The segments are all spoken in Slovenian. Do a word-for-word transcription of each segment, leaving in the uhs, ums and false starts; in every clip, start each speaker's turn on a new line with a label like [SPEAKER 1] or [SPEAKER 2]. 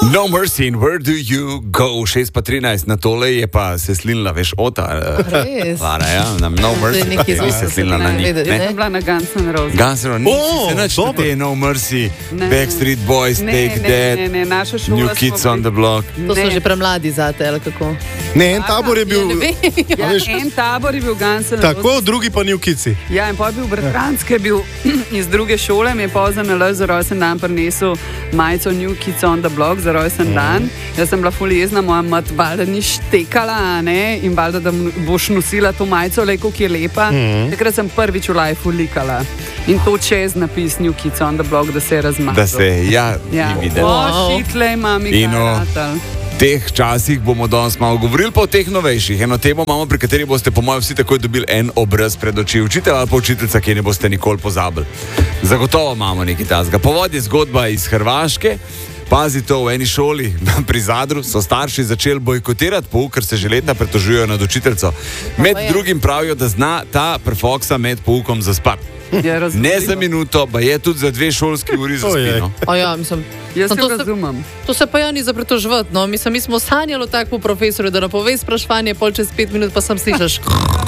[SPEAKER 1] No Mercy in Where Do You Go? šest pa trinajst, na tole je pa se slinila, veš, Ota.
[SPEAKER 2] Res?
[SPEAKER 1] Vara, ja, na No Mercy.
[SPEAKER 2] To je nekaj
[SPEAKER 1] se slinila na njih.
[SPEAKER 3] Jaz sem bila na Guns N' Roses.
[SPEAKER 1] Guns N' Roses,
[SPEAKER 4] O,
[SPEAKER 1] se nač
[SPEAKER 4] dobro.
[SPEAKER 1] te No Mercy,
[SPEAKER 3] Ne.
[SPEAKER 1] Backstreet Boys,
[SPEAKER 3] Ne,
[SPEAKER 1] Take
[SPEAKER 3] ne,
[SPEAKER 1] That,
[SPEAKER 3] ne, ne, naša šola
[SPEAKER 1] New
[SPEAKER 3] smo
[SPEAKER 1] Kids
[SPEAKER 3] bili-
[SPEAKER 1] on the Block.
[SPEAKER 2] To so
[SPEAKER 3] Ne.
[SPEAKER 2] že premladi zate, ali kako?
[SPEAKER 4] Ne, en tabor je bil...
[SPEAKER 2] Ja, ne vem.
[SPEAKER 3] Ja,
[SPEAKER 4] veš-
[SPEAKER 3] en tabor je bil Guns N' Roses.
[SPEAKER 4] Tako, drugi pa New Kidsi.
[SPEAKER 3] Ja, in pa je bil bratranski, je bil iz druge šole, mi je pa za nalaž za rojsten dan prinesel majico New Kids on the Block za rojsten dan. Jaz sem bila ful jezna, moja mat valjda ni štekala, a ne, in valjda, da m- boš nosila to majico, le koliko je lepa. Takrat sem prvič v lifeu likala. In to čez napis New Kids on the Block, da se je razmazal.
[SPEAKER 1] Da se, ja,
[SPEAKER 3] Ja.
[SPEAKER 1] ni videl.
[SPEAKER 3] O, šitle, mami,
[SPEAKER 1] In o-
[SPEAKER 3] karatal.
[SPEAKER 1] V teh časih bomo danes malo govorili, pa o teh novejših. Eno temo imamo, pri kateri boste, po mojem, vsi takoj dobili en obraz pred oči. Učitelj ali pa učiteljica, ki je ne boste nikoli pozabili. Zagotovo imamo nekaj tasga. Povod je zgodba iz Hrvaške. Pazi to, v eni šoli pri Zadru so starši začeli bojkotirati pouk, ker se že leta pretožujejo nad učiteljico. Med
[SPEAKER 2] pa je.
[SPEAKER 1] drugim pravijo, da zna ta prefoksa med poukom zaspati.
[SPEAKER 3] Ja, razumljivo.
[SPEAKER 1] Ne za minuto, pa je tudi za dve šolski uri za
[SPEAKER 4] Ojej.
[SPEAKER 1] spino.
[SPEAKER 2] O ja, mislim,
[SPEAKER 3] Jaz
[SPEAKER 2] no,
[SPEAKER 3] se
[SPEAKER 2] to, se,
[SPEAKER 3] razumem.
[SPEAKER 2] to se pa ja ni za pretoževati. No. Mislim, mi smo sanjali tako profesorju, da napove spraševanje, pol čez pet minut pa sem slišiš.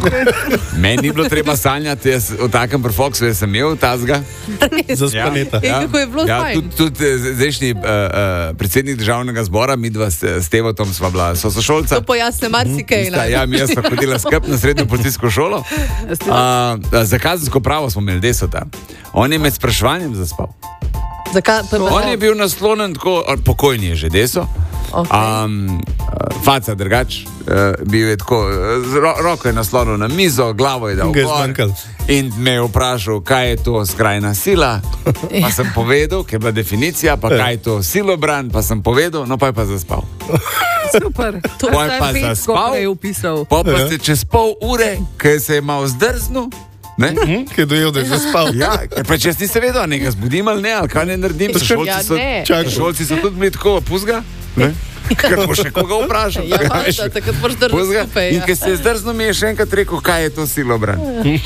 [SPEAKER 1] Meni ni bilo treba sanjati, jaz v takem prefoksu jaz sem imel tazga.
[SPEAKER 4] Za spaneta.
[SPEAKER 2] Ja. Kako je bilo
[SPEAKER 1] ja,
[SPEAKER 2] fajn.
[SPEAKER 1] tudi, tudi eh, zdajšnji uh, uh, predsednik državnega zbora, mi dva s s Tevotom sva bila sošolca.
[SPEAKER 2] To pojasne marsikaj.
[SPEAKER 1] Sta, ja, mi jaz sem hodila skup na srednjo policijsko šolo.
[SPEAKER 3] Ste-
[SPEAKER 1] Uh, za kazensko pravo smo imeli desota. On je med spraševanjem zaspal.
[SPEAKER 2] Zakaj? Pa, pa,
[SPEAKER 1] On je bil naslonjen tako, ali pokojni je že deso.
[SPEAKER 2] Okay.
[SPEAKER 1] Um, faca drugač, uh, bil je tako, z ro, roko je naslonil na mizo, glavo je dal
[SPEAKER 4] Ga je
[SPEAKER 1] gor
[SPEAKER 4] zmanjkalo.
[SPEAKER 1] in me je vprašal, kaj je to skrajna sila. Pa sem povedal, ker je bila definicija, pa kaj je to silobran, pa sem povedal, no pa je pa zaspal.
[SPEAKER 3] Super. To
[SPEAKER 1] Pol
[SPEAKER 3] je
[SPEAKER 1] pa
[SPEAKER 3] Petko
[SPEAKER 1] zaspal.
[SPEAKER 3] prej upisal.
[SPEAKER 1] Pa pa
[SPEAKER 4] Ja.
[SPEAKER 1] ste čez pol ure, ker se je malo zdrznil. Ne?
[SPEAKER 4] Hm, ki je dojel, da je zaspal.
[SPEAKER 1] Ja, ker pač jaz nisem vedel, ali ga zbudim ali ne, ali kaj ne naredim.
[SPEAKER 2] Ja,
[SPEAKER 1] Šolci so,
[SPEAKER 2] ne.
[SPEAKER 4] Čakaj.
[SPEAKER 1] šolci so tudi bili tako, puzga. Ne? Ker bo še koga vprašal.
[SPEAKER 2] Ja,
[SPEAKER 1] Kaj veš?
[SPEAKER 2] valjda, takrat moraš držati
[SPEAKER 1] Puzga.
[SPEAKER 2] skupaj,
[SPEAKER 1] In
[SPEAKER 2] ja.
[SPEAKER 1] ker se je zdrznil, mi je še enkrat rekel, kaj je to silobran.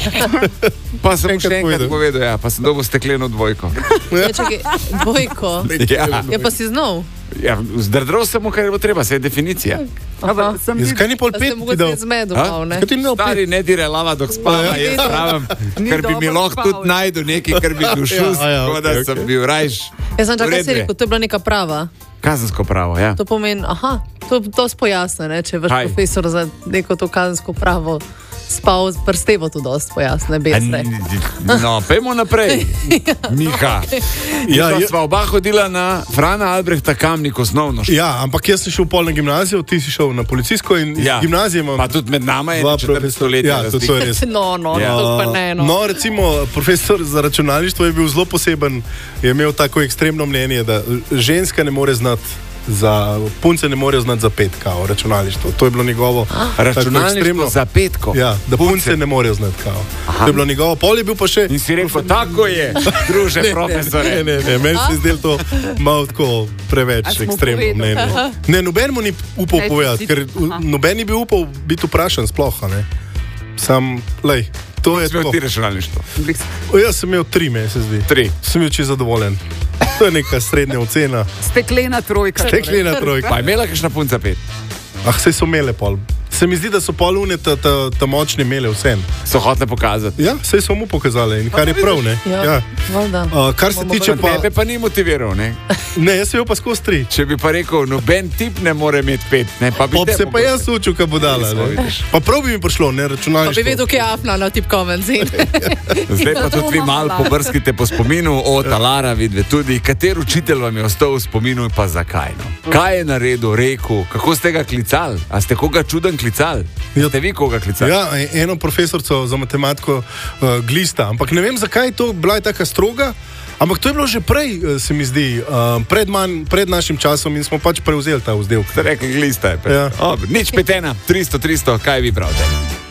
[SPEAKER 1] Pa sem mu
[SPEAKER 4] Enkrat
[SPEAKER 1] še enkrat
[SPEAKER 4] povedal.
[SPEAKER 1] povedal, ja, pa sem dobil stekleno dvojko.
[SPEAKER 2] Ja, čakaj, Bojko.
[SPEAKER 1] Ja,
[SPEAKER 2] Ja, pa si znov.
[SPEAKER 1] ja, zdrdral sem mu, kar je bilo treba, se je definicija.
[SPEAKER 3] Ampak sem
[SPEAKER 4] Ja,
[SPEAKER 3] vid-
[SPEAKER 4] zakaj ni pol
[SPEAKER 2] Pa
[SPEAKER 4] pet
[SPEAKER 2] se
[SPEAKER 4] ti
[SPEAKER 2] mogoče
[SPEAKER 4] dal?
[SPEAKER 2] zmedu
[SPEAKER 1] A?
[SPEAKER 2] malo, ne?
[SPEAKER 4] Zakaj ti ni dal pet?
[SPEAKER 1] Stari ne dire lava, dok spava,
[SPEAKER 2] Ja.
[SPEAKER 1] jaz pravim,
[SPEAKER 3] Ni
[SPEAKER 1] ker bi mi
[SPEAKER 3] dobro
[SPEAKER 1] lahko
[SPEAKER 3] spal,
[SPEAKER 1] tudi
[SPEAKER 3] ja.
[SPEAKER 1] najdel nekaj, kar bi bil šus,
[SPEAKER 4] Ja, ja,
[SPEAKER 1] tako da
[SPEAKER 4] okej,
[SPEAKER 1] sem
[SPEAKER 4] okej.
[SPEAKER 1] bil rajš.
[SPEAKER 2] Jaz sem čakal,
[SPEAKER 1] V
[SPEAKER 2] kaj si
[SPEAKER 1] redu je.
[SPEAKER 2] rekel, to je bila neka prava.
[SPEAKER 1] Kazensko pravo, ja.
[SPEAKER 2] To pomeni, aha, to, to spojasne, ne? Če je vaš
[SPEAKER 1] Kaj?
[SPEAKER 2] profesor za neko to kazensko pravo spal, prstevo to dosti pojasne,
[SPEAKER 1] A
[SPEAKER 2] besne.
[SPEAKER 1] n- No, pojmo naprej. Miha.
[SPEAKER 4] Ja,
[SPEAKER 1] Ja,
[SPEAKER 4] je-
[SPEAKER 1] sva oba hodila na Frana Albrehta Kamnik osnovno šolo.
[SPEAKER 4] Ja, ampak jaz sem šel pol na gimnazijo, ti si šel na policijsko in iz
[SPEAKER 1] Ja.
[SPEAKER 4] gimnazije imam
[SPEAKER 1] Pa tudi med nama je
[SPEAKER 4] dva
[SPEAKER 1] četrt
[SPEAKER 4] profesor-
[SPEAKER 1] stoletja.
[SPEAKER 4] Ja, to, to je res.
[SPEAKER 2] No, no,
[SPEAKER 1] Ja.
[SPEAKER 2] to pa ne, no.
[SPEAKER 4] No, recimo, profesor za računalništvo je bil zelo poseben, je imel tako ekstremno mnenje, da ženska ne more znati. Za punce ne morejo znati za pet, kao računalništvo. To je bilo njegovo tako
[SPEAKER 1] Računalništvo
[SPEAKER 4] ekstremno.
[SPEAKER 1] za petko.
[SPEAKER 4] Ja, da punce, punce ne morejo znati, kao. To je bilo njegovo. Pol je bil pa še.
[SPEAKER 1] In si rekel, tako je, druže profesore.
[SPEAKER 4] Ne, ne, ne, meni se je zdelo to malo tako preveč
[SPEAKER 3] A smo
[SPEAKER 4] ekstremno
[SPEAKER 3] povedali?
[SPEAKER 4] mnenje. Ne, noben mu ni upal
[SPEAKER 3] Ej,
[SPEAKER 4] povedati,
[SPEAKER 3] ti-
[SPEAKER 4] ker
[SPEAKER 3] aha.
[SPEAKER 4] noben ni bil upal biti vprašan sploh. a ne. Sam, lej, to je
[SPEAKER 1] Jaz imel
[SPEAKER 4] to.
[SPEAKER 1] ti računalništvo.
[SPEAKER 4] O, jaz sem imel tri, meni se zdi.
[SPEAKER 1] Tri.
[SPEAKER 4] Sem bil čisto zadovoljen. To je neka srednja ocena.
[SPEAKER 3] Steklena trojka.
[SPEAKER 4] Steklena trojka.
[SPEAKER 1] Pa je imela kakšna punca pet?
[SPEAKER 4] Ah, sej so imele pol. Se mi zdi, da so pol une ta, ta, ta močne imele vsem.
[SPEAKER 1] So hotele pokazati.
[SPEAKER 4] Ja, sej so mu pokazali in kar je prav, ne?
[SPEAKER 2] Ja,
[SPEAKER 4] Ja.
[SPEAKER 2] valjda.
[SPEAKER 4] Uh, kar se
[SPEAKER 2] Bomo
[SPEAKER 4] tiče
[SPEAKER 1] Če
[SPEAKER 4] pa...
[SPEAKER 1] tebe pa ni motiviral, ne?
[SPEAKER 4] Ne, jaz sem bil pa skozi tri.
[SPEAKER 1] Če bi pa rekel, noben tip ne more imeti pet, ne? Pa bi
[SPEAKER 4] Ob
[SPEAKER 1] te
[SPEAKER 4] se pa jaz učil, kaj bo dala.
[SPEAKER 1] Nismo,
[SPEAKER 4] ne.
[SPEAKER 1] vidiš.
[SPEAKER 4] Pa prav bi mi prišlo, ne
[SPEAKER 2] Pa bi
[SPEAKER 4] računalništvo.
[SPEAKER 2] vedel, kje je afna na tipkovem zin.
[SPEAKER 1] Zdaj pa tudi vi malo pobrskite po spominu o Talara, vidve tudi, kater učitelj vam je ostal v spominu in pa zakaj. No? Kaj je naredil, rekel, kako ste ga klicali? A ste koga čuden klicali?
[SPEAKER 4] Ja.
[SPEAKER 1] Ste vi koga klicali?
[SPEAKER 4] Ja, eno profesorico za matematiko uh, glista, ampak ne vem, zakaj je to bila tako stroga. Ampak to je bilo že prej, eh, se mi zdi, uh, pred, manj, pred našim časom in smo pač prevzeli ta vzdelek.
[SPEAKER 1] Ste rekli, glista je.
[SPEAKER 4] Ja.
[SPEAKER 1] Nič petena, tristo, tristo, kaj vi pravite?